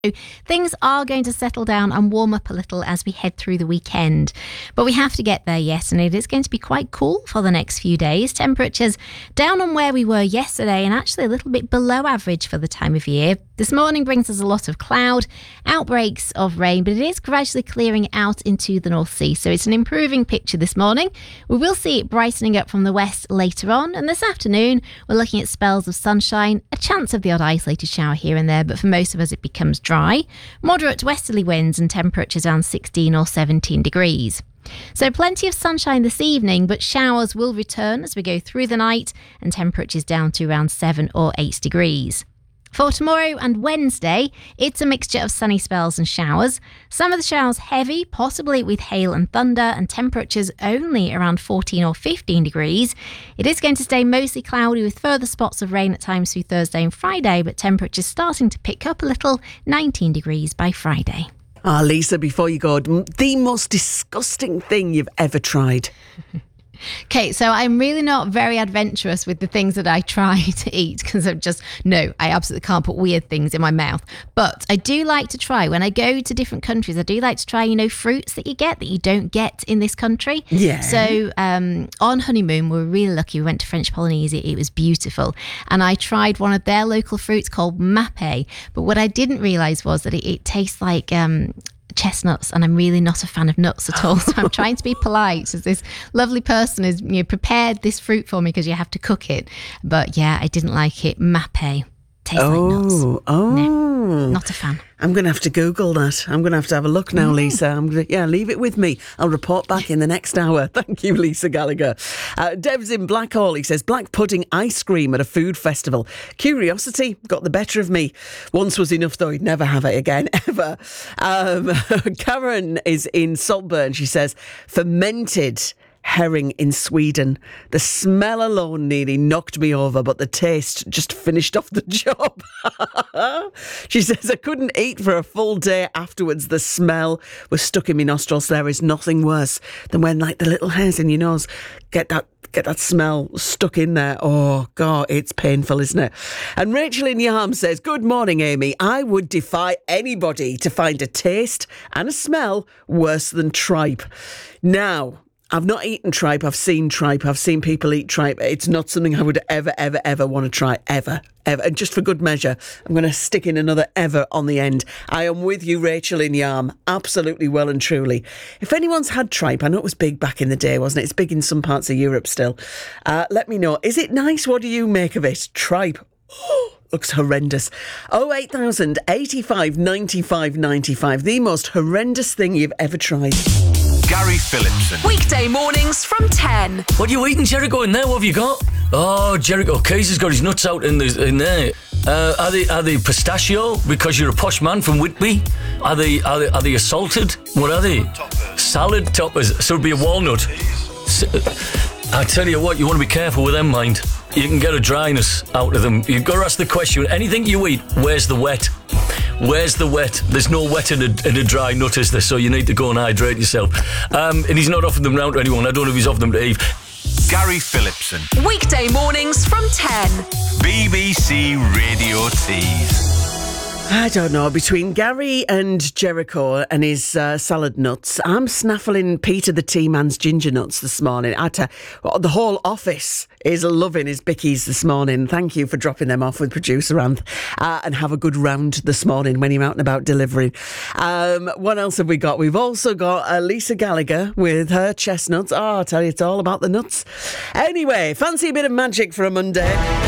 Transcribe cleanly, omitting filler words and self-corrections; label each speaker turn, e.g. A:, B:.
A: Things are going to settle down and warm up a little as we head through the weekend. But we have to get there, yes, and it is going to be quite cool for the next few days. Temperatures down on where we were yesterday and actually a little bit below average for the time of year. This morning brings us a lot of cloud, outbreaks of rain, but it is gradually clearing out into the North Sea. So it's an improving picture this morning. We will see it brightening up from the west later on. And this afternoon, we're looking at spells of sunshine, a chance of the odd isolated shower here and there, but for most of us it becomes dry. Moderate westerly winds and temperatures around 16 or 17 degrees. So plenty of sunshine this evening, but showers will return as we go through the night and temperatures down to around 7 or 8 degrees. For tomorrow and Wednesday, it's a mixture of sunny spells and showers. Some of the showers heavy, possibly with hail and thunder, and temperatures only around 14 or 15 degrees. It is going to stay mostly cloudy with further spots of rain at times through Thursday and Friday, but temperatures starting to pick up a little, 19 degrees by Friday.
B: Lisa, before you go, the most disgusting thing you've ever tried?
A: Okay, so I'm really not very adventurous with the things that I try to eat because I absolutely can't put weird things in my mouth. But I do like to try, when I go to different countries, I do like to try, fruits that you don't get in this country.
B: Yeah.
A: So on honeymoon, we were really lucky. We went to French Polynesia. It was beautiful. And I tried one of their local fruits called mape. But what I didn't realise was that it tastes like chestnuts, and I'm really not a fan of nuts at all, so I'm trying to be polite as this lovely person has prepared this fruit for me because you have to cook it. But yeah, I didn't like it. Mape tastes like nuts. No, not a fan.
B: I'm going to have to Google that. I'm going to have a look now, Lisa. Leave it with me. I'll report back in the next hour. Thank you, Lisa Gallagher. Dev's in Blackhall. He says, black pudding ice cream at a food festival. Curiosity got the better of me. Once was enough, though. He'd never have it again, ever. Karen is in Saltburn. She says, fermented herring in Sweden. The smell alone nearly knocked me over, but the taste just finished off the job. She says, I couldn't eat for a full day afterwards. The smell was stuck in my nostrils. There is nothing worse than when the little hairs in your nose get that smell stuck in there. Oh, God, it's painful, isn't it? And Rachel in Yarm says, good morning, Amy. I would defy anybody to find a taste and a smell worse than tripe. Now, I've not eaten tripe. I've seen tripe. I've seen people eat tripe. It's not something I would ever want to try. Ever. And just for good measure, I'm going to stick in another ever on the end. I am with you, Rachel in Yarm. Absolutely, well and truly. If anyone's had tripe, I know it was big back in the day, wasn't it? It's big in some parts of Europe still. Let me know. Is it nice? What do you make of it? Tripe. Oh, looks horrendous. 08000 85 95 95. The most horrendous thing you've ever tried.
C: Gary Phillipson.
D: Weekday mornings from 10.
E: What are you eating, Jericho? In there, what have you got? Oh, Jericho, Case has got his nuts out in there. Are they pistachio? Because you're a posh man from Whitby. Are they assaulted? What are they? Salad toppers. So it'd be a walnut. I tell you what, you want to be careful with them, mind. You can get a dryness out of them. You've got to ask the question, anything you eat, where's the wet? Where's the wet? There's no wet in a dry nut, is there? So you need to go and hydrate yourself. And he's not offered them round to anyone. I don't know if he's offered them to Eve.
C: Gary Phillipson.
D: Weekday mornings from 10.
C: BBC Radio Tees.
B: I don't know, between Gary and Jericho and his salad nuts, I'm snaffling Peter the Tea-Man's ginger nuts this morning. The whole office is loving his bickies this morning. Thank you for dropping them off with producer Anth, and have a good round this morning when you're out and about delivering. What else have we got? We've also got Lisa Gallagher with her chestnuts. Oh, I tell you, it's all about the nuts. Anyway, fancy a bit of magic for a Monday.